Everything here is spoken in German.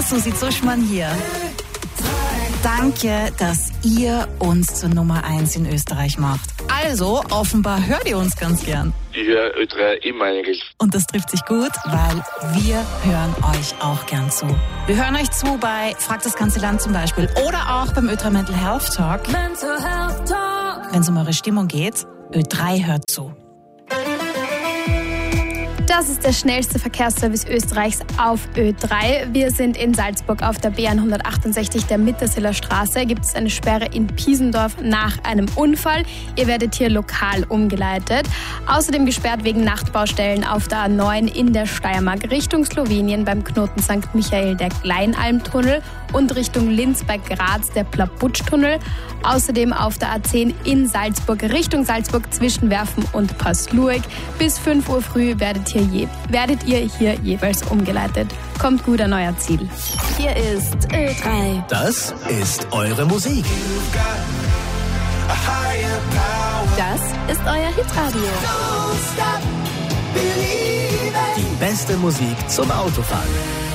Susi Zuschmann hier. Danke, dass ihr uns zur Nummer 1 in Österreich macht. Also, offenbar hört ihr uns ganz gern. Ich höre Ö3 immer eigentlich. Und das trifft sich gut, weil wir hören euch auch gern zu. Wir hören euch zu bei Frag das ganze Land zum Beispiel oder auch beim Ö3 Mental Health Talk. Wenn es um eure Stimmung geht, Ö3 hört zu. Das ist der schnellste Verkehrsservice Österreichs auf Ö3. Wir sind in Salzburg auf der B168 der Mittersiller Straße. Gibt es eine Sperre in Piesendorf nach einem Unfall. Ihr werdet hier lokal umgeleitet. Außerdem gesperrt wegen Nachtbaustellen auf der A9 in der Steiermark Richtung Slowenien beim Knoten St. Michael der Kleinalmtunnel und Richtung Linz bei Graz der Plabutschtunnel. Außerdem auf der A10 in Salzburg Richtung Salzburg zwischen Werfen und Passlueg. Bis 5 Uhr früh werdet ihr hier jeweils umgeleitet. Kommt gut an euer Ziel. Hier ist Ö3. Das ist eure Musik. Das ist euer Hitradio. Die beste Musik zum Autofahren.